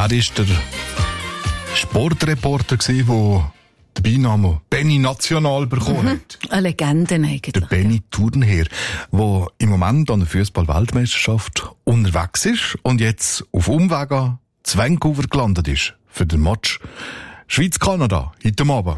Er war der Sportreporter, der den Beinamen Benny National bekommen hat. Eine Legende eigentlich. Der Benny Turnherr, der im Moment an der Fußball-Weltmeisterschaft unterwegs ist und jetzt auf Umwegen zu Vancouver gelandet ist für den Match Schweiz-Kanada heute Abend.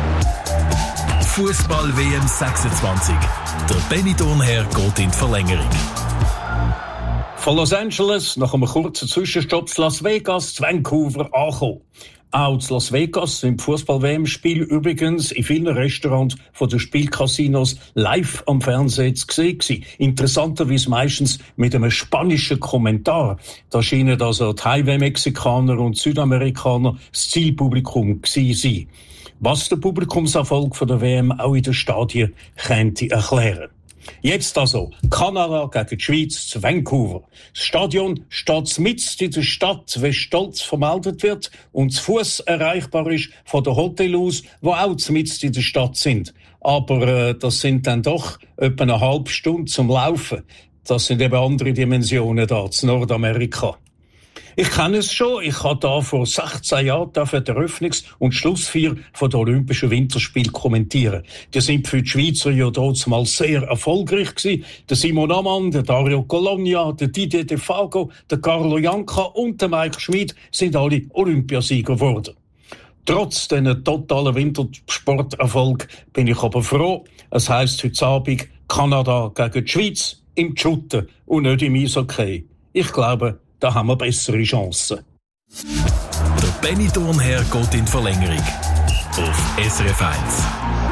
Fußball-WM 26. Der Benny Turnherr geht in die Verlängerung. Von Los Angeles nach einem kurzen Zwischenstopp zu Las Vegas, zu Vancouver angekommen. Auch zu Las Vegas sind Fußball-WM-Spiele übrigens in vielen Restaurants von den Spielcasinos live am Fernsehen zu sehen gewesen. Interessanterweise meistens mit einem spanischen Kommentar. Da scheinen also die Highway-Mexikaner und Südamerikaner das Zielpublikum gewesen sein. Was der Publikumserfolg von der WM auch in den Stadien könnte erklären. Jetzt also Kanada gegen die Schweiz zu Vancouver. Das Stadion steht mitten in der Stadt, wie stolz vermeldet wird, und zu Fuss erreichbar ist von den Hotels aus, die auch mitten in der Stadt sind. Aber das sind dann doch etwa eine halbe Stunde zum Laufen. Das sind eben andere Dimensionen da, zu Nordamerika. Ich kenne es schon. Ich habe da vor 16 Jahren die Eröffnungs- und Schlussfeier von den Olympischen Winterspielen kommentieren. Die sind für die Schweizer ja dort mal sehr erfolgreich gewesen. Der Simon Ammann, der Dario Colonia, der Didier Defago, der Carlo Janka und der Mike Schmid sind alle Olympiasieger geworden. Trotz diesen totalen Wintersporterfolg bin ich aber froh. Es heisst heute Abend Kanada gegen die Schweiz im Shooten und nicht im Eishockey. Ich glaube, da haben wir bessere Chancen. Der Benny Turnherr geht in die Verlängerung. Auf SRF 1.